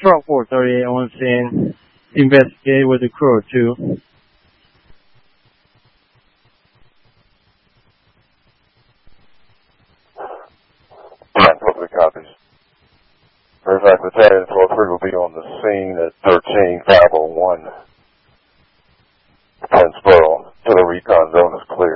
Truck 438 on scene. Investigate with the crew of 2. Public copies. Fairfax Battalion 12-3 will be on the scene at 13501. Pennsboro. To the recon zone is clear.